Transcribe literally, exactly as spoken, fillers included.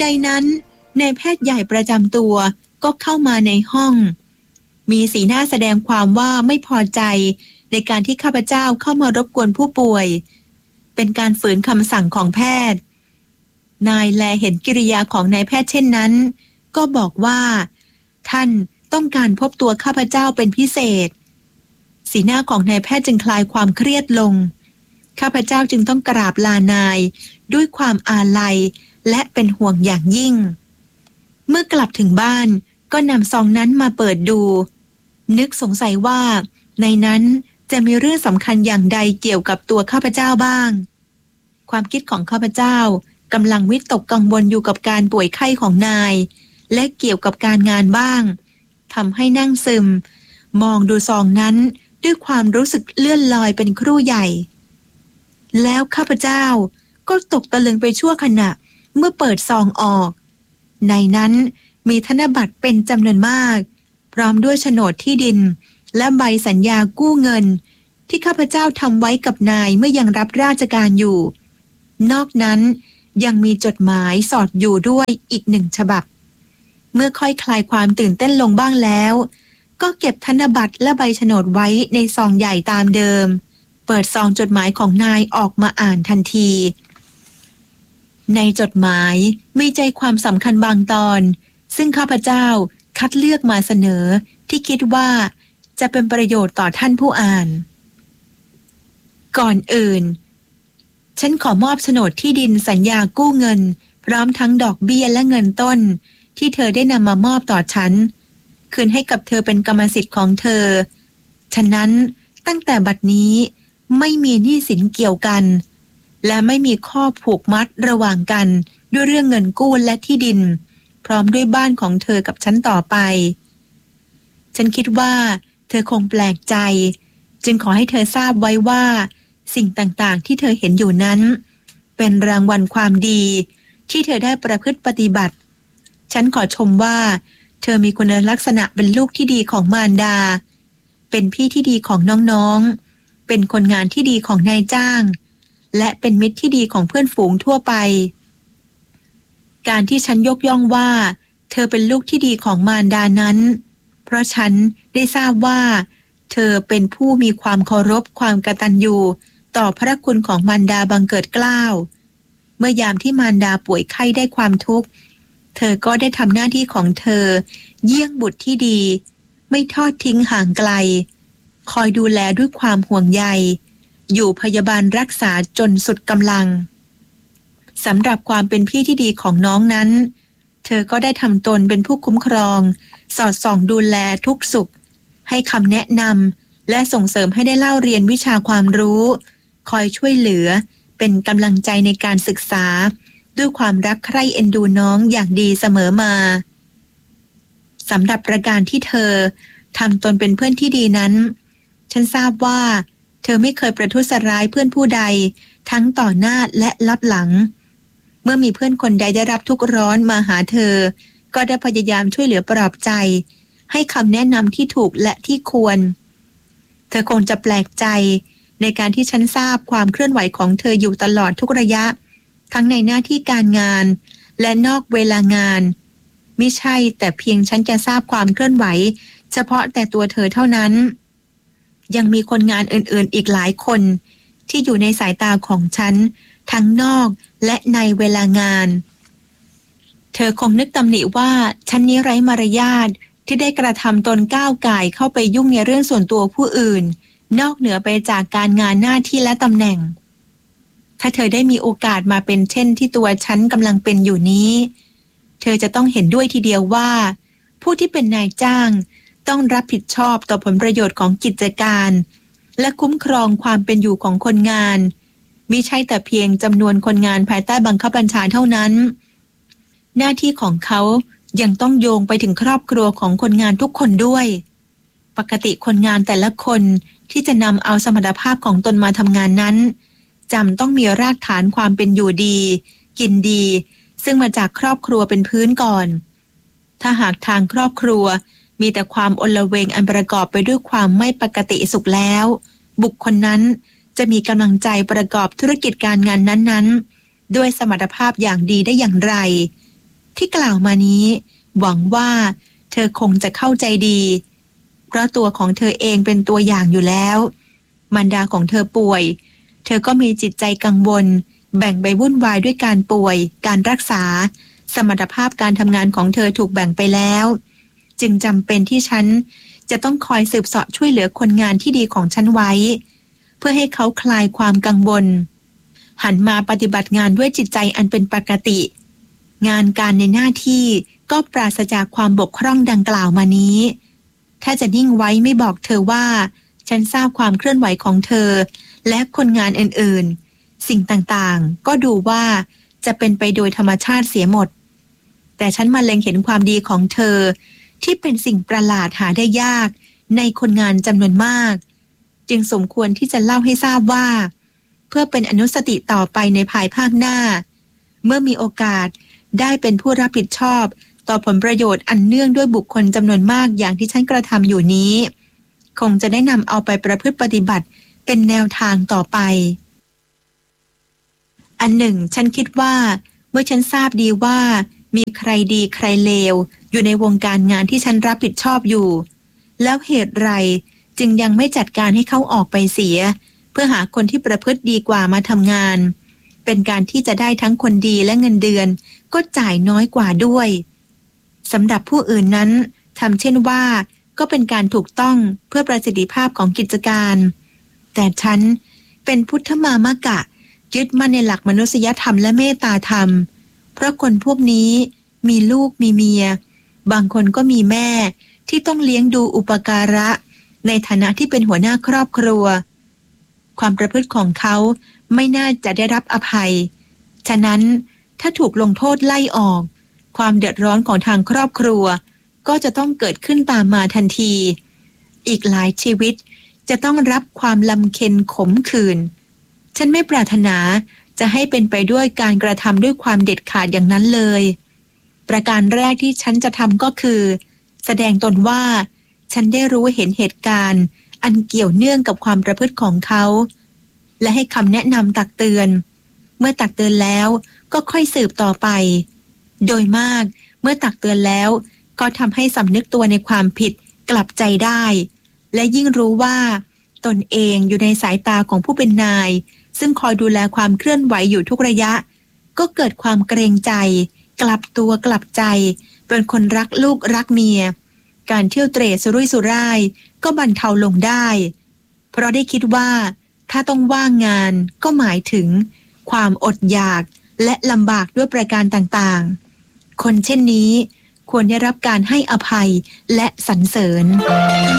ใดนั้นนายแพทย์ใหญ่ประจำตัวก็เข้ามาในห้องมีสีหน้าแสดงความว่าไม่พอใจในการที่ข้าพเจ้าเข้ามารบกวนผู้ป่วยเป็นการฝืนคำสั่งของแพทย์นายแลเห็นกิริยาของนายแพทย์เช่นนั้นก็บอกว่าท่านต้องการพบตัวข้าพเจ้าเป็นพิเศษสีหน้าของนายแพทย์จึงคลายความเครียดลงข้าพเจ้าจึงต้องกราบลานายด้วยความอาลัยและเป็นห่วงอย่างยิ่งเมื่อกลับถึงบ้านก็นำซองนั้นมาเปิดดูนึกสงสัยว่าในนั้นจะมีเรื่องสำคัญอย่างใดเกี่ยวกับตัวข้าพเจ้าบ้างความคิดของข้าพเจ้ากำลังวิตกกังวลอยู่กับการป่วยไข้ของนายและเกี่ยวกับการงานบ้างทำให้นั่งซึมมองดูซองนั้นด้วยความรู้สึกเลื่อนลอยเป็นครู่ใหญ่แล้วข้าพเจ้าก็ตกตะลึงไปชั่วขณะเมื่อเปิดซองออกในนั้นมีธนบัตรเป็นจำนวนมากพร้อมด้วยโฉนดที่ดินและใบสัญญากู้เงินที่ข้าพเจ้าทำไว้กับนายเมื่อยังรับราชการอยู่นอกนั้นยังมีจดหมายสอดอยู่ด้วยอีกหนึ่งฉบับเมื่อค่อยคลายความตื่นเต้นลงบ้างแล้วก็เก็บธนบัตรและใบโฉนดไว้ในซองใหญ่ตามเดิมเปิดซองจดหมายของนายออกมาอ่านทันทีในจดหมายมีใจความสำคัญบางตอนซึ่งข้าพเจ้าคัดเลือกมาเสนอที่คิดว่าจะเป็นประโยชน์ต่อท่านผู้อ่านก่อนอื่นฉันขอมอบโฉนดที่ดินสัญญากู้เงินพร้อมทั้งดอกเบี้ยและเงินต้นที่เธอได้นำมามอบต่อฉันคืนให้กับเธอเป็นกรรมสิทธิ์ของเธอฉะนั้นตั้งแต่บัดนี้ไม่มีหนี้สินเกี่ยวกันและไม่มีข้อผูกมัดระหว่างกันด้วยเรื่องเงินกู้และที่ดินพร้อมด้วยบ้านของเธอกับฉันต่อไปฉันคิดว่าเธอคงแปลกใจจึงขอให้เธอทราบไว้ว่าสิ่งต่างๆที่เธอเห็นอยู่นั้นเป็นรางวัลความดีที่เธอได้ประพฤติปฏิบัติฉันขอชมว่าเธอมีคุณลักษณะเป็นลูกที่ดีของมารดาเป็นพี่ที่ดีของน้องๆเป็นคนงานที่ดีของนายจ้างและเป็นมิตรที่ดีของเพื่อนฝูงทั่วไปการที่ฉันยกย่องว่าเธอเป็นลูกที่ดีของมารดานั้นเพราะฉันได้ทราบว่าเธอเป็นผู้มีความเคารพความกตัญญูต่อพระคุณของมารดาบังเกิดเกล้าเมื่อยามที่มารดาป่วยไข้ได้ความทุกข์เธอก็ได้ทำหน้าที่ของเธอเยี่ยงบุตรที่ดีไม่ทอดทิ้งห่างไกลคอยดูแลด้วยความห่วงใยอยู่พยาบาลรักษาจนสุดกำลังสำหรับความเป็นพี่ที่ดีของน้องนั้นเธอก็ได้ทำตนเป็นผู้คุ้มครองสอดส่องดูแลทุกสุขให้คำแนะนำและส่งเสริมให้ได้เล่าเรียนวิชาความรู้คอยช่วยเหลือเป็นกำลังใจในการศึกษาด้วยความรักใคร่เอ็นดูน้องอย่างดีเสมอมาสำหรับประการที่เธอทำตนเป็นเพื่อนที่ดีนั้นฉันทราบว่าเธอไม่เคยประทุษร้ายเพื่อนผู้ใดทั้งต่อหน้าและลับหลังเมื่อมีเพื่อนคนใดได้รับทุกข์ร้อนมาหาเธอก็ได้พยายามช่วยเหลือปลอบใจให้คำแนะนำที่ถูกและที่ควรเธอคงจะแปลกใจในการที่ฉันทราบความเคลื่อนไหวของเธออยู่ตลอดทุกระยะทั้งในหน้าที่การงานและนอกเวลางานมิใช่แต่เพียงฉันจะทราบความเคลื่อนไหวเฉพาะแต่ตัวเธอเท่านั้นยังมีคนงานอื่นๆอีกหลายคนที่อยู่ในสายตาของฉันทั้งนอกและในเวลางานเธอคงนึกตำหนิว่าฉันนี้ไร้มารยาทที่ได้กระทำตนก้าวก่ายเข้าไปยุ่งในเรื่องส่วนตัวผู้อื่นนอกเหนือไปจากการงานหน้าที่และตำแหน่งถ้าเธอได้มีโอกาสมาเป็นเช่นที่ตัวฉันกำลังเป็นอยู่นี้เธอจะต้องเห็นด้วยทีเดียวว่าผู้ที่เป็นนายจ้างต้องรับผิดชอบต่อผลประโยชน์ของกิจการและคุ้มครองความเป็นอยู่ของคนงานมิใช่แต่เพียงจำนวนคนงานภายใต้บังคับบัญชาเท่านั้นหน้าที่ของเขายังต้องโยงไปถึงครอบครัวของคนงานทุกคนด้วยปกติคนงานแต่ละคนที่จะนำเอาสมรรถภาพของตนมาทำงานนั้นจำต้องมีรากฐานความเป็นอยู่ดีกินดีซึ่งมาจากครอบครัวเป็นพื้นก่อนถ้าหากทางครอบครัวมีแต่ความอลเวงอันประกอบไปด้วยความไม่ปกติสุขแล้วบุคคลนั้นจะมีกำลังใจประกอบธุรกิจการงานนั้นๆด้วยสมรรถภาพอย่างดีได้อย่างไรที่กล่าวมานี้หวังว่าเธอคงจะเข้าใจดีเพราะตัวของเธอเองเป็นตัวอย่างอยู่แล้วมารดาของเธอป่วยเธอก็มีจิตใจกังวลแบ่งไปวุ่นวายด้วยการป่วยการรักษาสมรรถภาพการทำงานของเธอถูกแบ่งไปแล้วจึงจำเป็นที่ฉันจะต้องคอยสืบเสาะช่วยเหลือคนงานที่ดีของฉันไว้เพื่อให้เขาคลายความกังวลหันมาปฏิบัติงานด้วยจิตใจอันเป็นปกติงานการในหน้าที่ก็ปราศจากความบกพร่องดังกล่าวมานี้ถ้าจะนิ่งไว้ไม่บอกเธอว่าฉันทราบความเคลื่อนไหวของเธอและคนงานอื่นๆสิ่งต่างๆก็ดูว่าจะเป็นไปโดยธรรมชาติเสียหมดแต่ฉันมาเล็งเห็นความดีของเธอที่เป็นสิ่งประหลาดหาได้ยากในคนงานจำนวนมากจึงสมควรที่จะเล่าให้ทราบว่าเพื่อเป็นอนุสติต่อไปในภายภาคหน้าเมื่อมีโอกาสได้เป็นผู้รับผิดชอบต่อผลประโยชน์อันเนื่องด้วยบุคคลจำนวนมากอย่างที่ฉันกระทำอยู่นี้คงจะได้นำเอาไปประพฤติปฏิบัติเป็นแนวทางต่อไปอันหนึ่งฉันคิดว่าเมื่อฉันทราบดีว่ามีใครดีใครเลวอยู่ในวงการงานที่ฉันรับผิดชอบอยู่แล้วเหตุไรจึงยังไม่จัดการให้เขาออกไปเสียเพื่อหาคนที่ประพฤติดีกว่ามาทำงานเป็นการที่จะได้ทั้งคนดีและเงินเดือนก็จ่ายน้อยกว่าด้วยสำหรับผู้อื่นนั้นทำเช่นว่าก็เป็นการถูกต้องเพื่อประสิทธิภาพของกิจการแต่ฉันเป็นพุทธมามกะยึดมั่นในหลักมนุษยธรรมและเมตตาธรรมเพราะคนพวกนี้มีลูกมีเมียบางคนก็มีแม่ที่ต้องเลี้ยงดูอุปการะในฐานะที่เป็นหัวหน้าครอบครัวความประพฤติของเขาไม่น่าจะได้รับอภัยฉะนั้นถ้าถูกลงโทษไล่ออกความเดือดร้อนของทางครอบครัวก็จะต้องเกิดขึ้นตามมาทันทีอีกหลายชีวิตจะต้องรับความลำเค็ญขมขื่นฉันไม่ปรารถนาจะให้เป็นไปด้วยการกระทำด้วยความเด็ดขาดอย่างนั้นเลยประการแรกที่ฉันจะทำก็คือแสดงตนว่าฉันได้รู้เห็นเหตุการณ์อันเกี่ยวเนื่องกับความประพฤติของเขาและให้คำแนะนำตักเตือนเมื่อตักเตือนแล้วก็ค่อยสืบต่อไปโดยมากเมื่อตักเตือนแล้วก็ทำให้สำนึกตัวในความผิดกลับใจได้และยิ่งรู้ว่าตนเองอยู่ในสายตาของผู้เป็นนายซึ่งคอยดูแลความเคลื่อนไหวอยู่ทุกระยะก็เกิดความเกรงใจกลับตัวกลับใจเป็นคนรักลูกรักเมียการเที่ยวเตร่สุรุ่ยสุร่ายก็บรรเทาลงได้เพราะได้คิดว่าถ้าต้องว่างงานก็หมายถึงความอดอยากและลำบากด้วยประการต่างๆคนเช่นนี้ควรได้รับการให้อภัยและสรรเสริญ